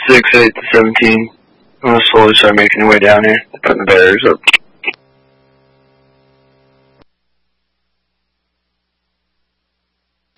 6, 8 to 17. I'm gonna slowly start making my way down here. Putting the barriers up.